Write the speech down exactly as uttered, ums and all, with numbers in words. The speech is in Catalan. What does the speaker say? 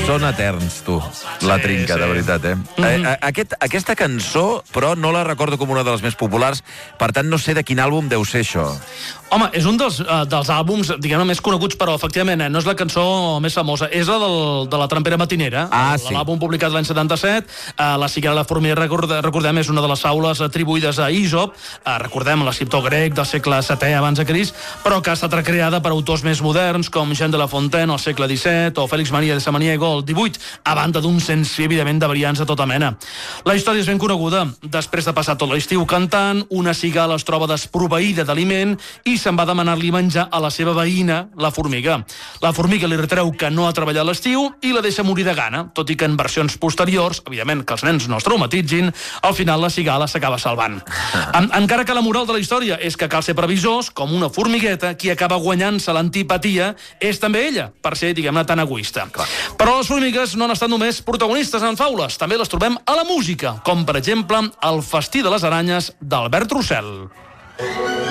Són eterns, tu, la trinca, de veritat, eh? Mm-hmm. Aquest, aquesta cançó, però, no la recordo com una de les més populars, per tant, no sé de quin àlbum deu ser això. Home, és un dels, uh, dels àlbums, diguem-ne, més coneguts, però, efectivament, eh, no és la cançó més famosa, és la del, de la Trampera Matinera, ah, sí. l'àlbum publicat l'any setanta-set, uh, la Cigala i la Formiga, recordem, recordem, és una de les faules atribuïdes a Ísop, uh, recordem, l'escriptor grec del segle setè abans de Crist, però que ha estat recreada per autors més moderns, com Jean de La Fontaine, al segle disset, o Félix Maria de Samaniego, al divuit, a banda d'un sencer, evidentment, de variants de tota mena. La història és ben coneguda. Després de passar tot l'estiu cantant, una cigala es troba desproveïda d'aliment i se'n va demanar-li menjar a la seva veïna, la formiga. La formiga li retreu que no ha treballat l'estiu i la deixa morir de gana, tot i que en versions posteriors, evidentment que els nens no es traumatitzin, al final la cigala s'acaba salvant. En, encara que la moral de la història és que cal ser previsors, com una formigueta, qui acaba guanyant-se l'antipatia és també ella, per ser, diguem-ne, tan egoista. Clar. Però les formigues no han estat només protagonistes en faules, també les trobem a la música, com per exemple el Festí de les aranyes d'Albert Roussel.